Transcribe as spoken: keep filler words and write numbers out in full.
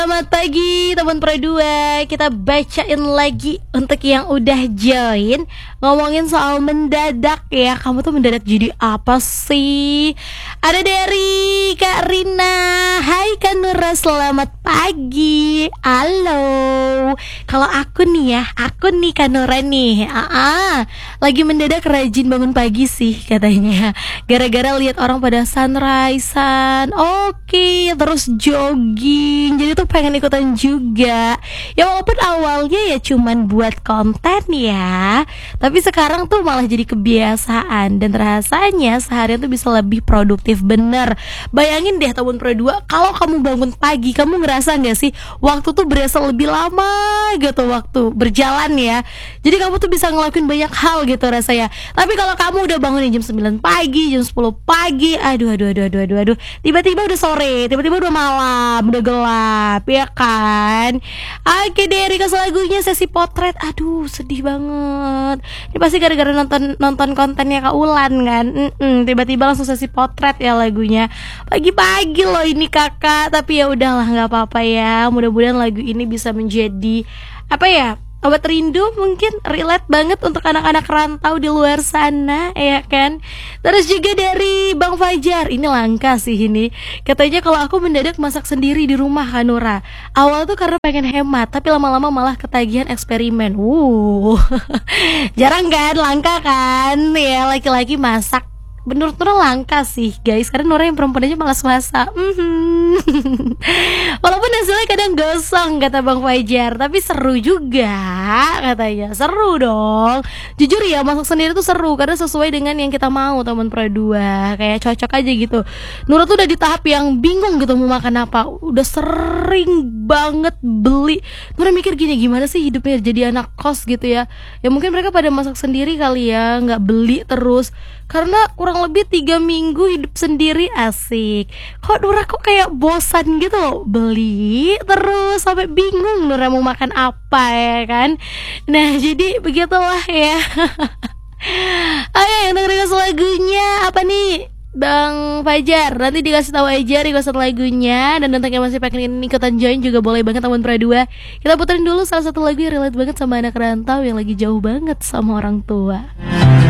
Selamat pagi teman Pro dua. Kita bacain lagi untuk yang udah join. Ngomongin soal mendadak ya. Kamu tuh mendadak jadi apa sih? Ada dari Kak Rina. Hai Kak Nura, selamat pagi. Halo. Kalau aku nih ya, aku nih Kak Nura nih. Aa, lagi mendadak rajin bangun pagi sih katanya. Gara-gara lihat orang pada sunrise-an. Oke, terus jogging. Jadi tuh pengen ikutan juga. Ya walaupun awalnya ya cuman buat konten ya, tapi sekarang tuh malah jadi kebiasaan. Dan rasanya seharian tuh bisa lebih produktif bener. Bayangin deh teman Pro dua, kalau kamu bangun pagi, kamu ngerasa gak sih waktu tuh berasa lebih lama gitu waktu berjalan ya. Jadi kamu tuh bisa ngelakuin banyak hal gitu rasanya. Tapi kalau kamu udah bangun jam sembilan pagi, jam sepuluh pagi, aduh aduh aduh aduh aduh, aduh. Tiba-tiba udah sore, tiba-tiba udah malam, udah gelap ya kan. Oke deh, request lagunya sesi potret. Aduh sedih banget. Ini pasti gara-gara nonton nonton kontennya Kak Ulan kan. Mm-mm, tiba-tiba langsung sesi potret ya lagunya. Pagi-pagi loh ini kakak. Tapi ya udahlah, nggak apa-apa ya. Mudah-mudahan lagu ini bisa menjadi apa ya, obat rindu, mungkin relate banget untuk anak-anak rantau di luar sana ya kan. Terus juga dari Bang Fajar, ini langka sih ini. Katanya kalau aku mendadak masak sendiri di rumah Hanura. Awal tuh karena pengen hemat, tapi lama-lama malah ketagihan eksperimen. Uh jarang kan, langka kan ya laki-laki masak. Menurut Nora langka sih guys, karena Nora yang perempuan aja malas masak. mm-hmm. Walaupun hasilnya kadang gosong kata Bang Fajar, tapi seru juga katanya. Seru dong. Jujur ya, masak sendiri tuh seru karena sesuai dengan yang kita mau teman Pro dua. Kayak cocok aja gitu. Nora tuh udah di tahap yang bingung gitu mau makan apa. Udah sering banget beli. Nora mikir gini, gimana sih hidupnya jadi anak kos gitu ya. Ya mungkin mereka pada masak sendiri kali ya, gak beli terus. Karena kurang lebih tiga minggu hidup sendiri, asik. Kok Nura kok kayak bosan gitu loh, beli terus sampai bingung Nura mau makan apa ya kan. Nah jadi begitulah ya. Oke, untuk request lagunya apa nih Bang Fajar? Nanti dikasih tahu aja request lagunya. Dan untuk yang masih pengen ikutan join juga boleh banget teman Pro dua. Kita puterin dulu salah satu lagu yang relate banget sama anak rantau yang lagi jauh banget sama orang tua.